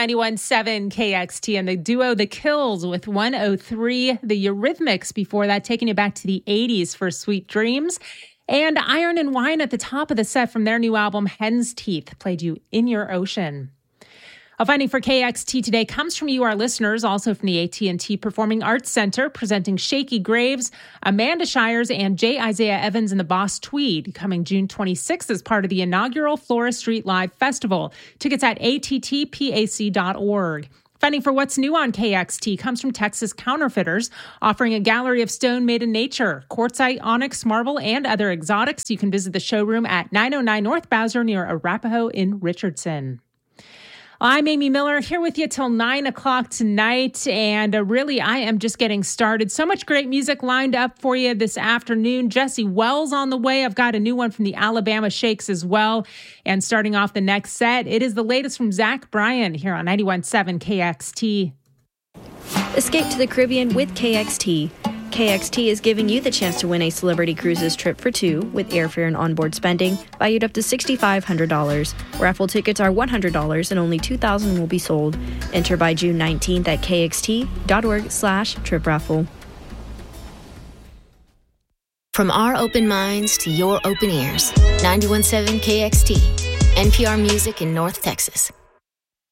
91.7 KXT and the duo The Kills with 103. The Eurythmics before that, taking you back to the 80s for Sweet Dreams. And Iron and Wine at the top of the set from their new album, Hen's Teeth, played you In Your Ocean. A funding for KXT today comes from you, our listeners, also from the AT&T Performing Arts Center, presenting Shaky Graves, Amanda Shires, and J. Isaiah Evans and the Boss Tweed, coming June 26th as part of the inaugural Flora Street Live Festival. Tickets at attpac.org. Funding for What's New on KXT comes from Texas Counterfeiters, offering a gallery of stone made in nature, quartzite, onyx, marble, and other exotics. You can visit the showroom at 909 North Bowser near Arapahoe in Richardson. I'm Amy Miller, here with you till 9 o'clock tonight, and really, I am just getting started. So much great music lined up for you this afternoon. Jesse Wells on the way. I've got a new one from the Alabama Shakes as well. And starting off the next set, it is the latest from Zach Bryan here on 91.7 KXT. Escape to the Caribbean with KXT. KXT is giving you the chance to win a Celebrity Cruises trip for two with airfare and onboard spending valued up to $6,500. Raffle tickets are $100 and only 2,000 will be sold. Enter by June 19th at kxt.org/trip raffle. From our open minds to your open ears, 91.7 KXT, NPR Music in North Texas.